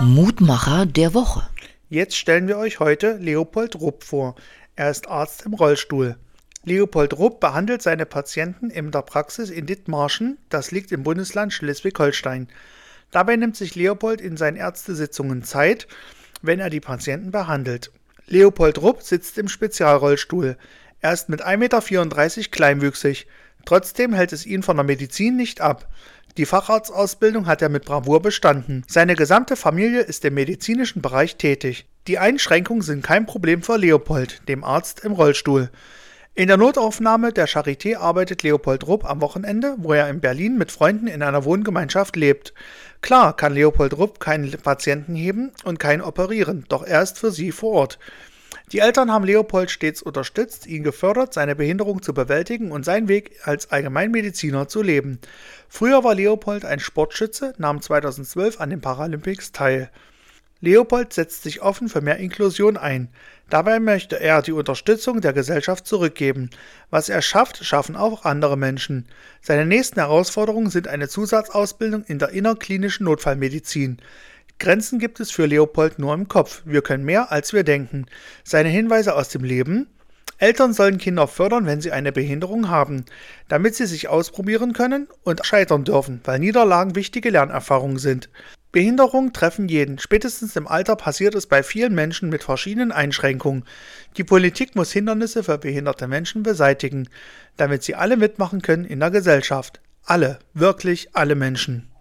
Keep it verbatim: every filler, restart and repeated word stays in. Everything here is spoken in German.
Mutmacher der Woche. Jetzt stellen wir euch heute Leopold Rupp vor. Er ist Arzt im Rollstuhl. Leopold Rupp behandelt seine Patienten in der Praxis in Dithmarschen, das liegt im Bundesland Schleswig-Holstein. Dabei nimmt sich Leopold in seinen Ärztesitzungen Zeit, wenn er die Patienten behandelt. Leopold Rupp sitzt im Spezialrollstuhl. Er ist mit ein Meter vierunddreißig kleinwüchsig. Trotzdem hält es ihn von der Medizin nicht ab. Die Facharztausbildung hat er mit Bravour bestanden. Seine gesamte Familie ist im medizinischen Bereich tätig. Die Einschränkungen sind kein Problem für Leopold, dem Arzt im Rollstuhl. In der Notaufnahme der Charité arbeitet Leopold Rupp am Wochenende, wo er in Berlin mit Freunden in einer Wohngemeinschaft lebt. Klar kann Leopold Rupp keinen Patienten heben und keinen operieren, doch er ist für sie vor Ort. Die Eltern haben Leopold stets unterstützt, ihn gefördert, seine Behinderung zu bewältigen und seinen Weg als Allgemeinmediziner zu leben. Früher war Leopold ein Sportschütze, nahm zweitausendzwölf an den Paralympics teil. Leopold setzt sich offen für mehr Inklusion ein. Dabei möchte er die Unterstützung der Gesellschaft zurückgeben. Was er schafft, schaffen auch andere Menschen. Seine nächsten Herausforderungen sind eine Zusatzausbildung in der innerklinischen Notfallmedizin. Grenzen gibt es für Leopold nur im Kopf. Wir können mehr, als wir denken. Seine Hinweise aus dem Leben: Eltern sollen Kinder fördern, wenn sie eine Behinderung haben, damit sie sich ausprobieren können und scheitern dürfen, weil Niederlagen wichtige Lernerfahrungen sind. Behinderungen treffen jeden. Spätestens im Alter passiert es bei vielen Menschen mit verschiedenen Einschränkungen. Die Politik muss Hindernisse für behinderte Menschen beseitigen, damit sie alle mitmachen können in der Gesellschaft. Alle, wirklich alle Menschen.